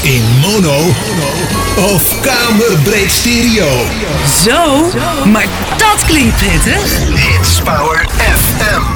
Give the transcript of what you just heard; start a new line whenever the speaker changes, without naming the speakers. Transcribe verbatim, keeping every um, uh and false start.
In mono of kamerbreed stereo.
Zo, maar dat klinkt prettig.
Hits Power F M.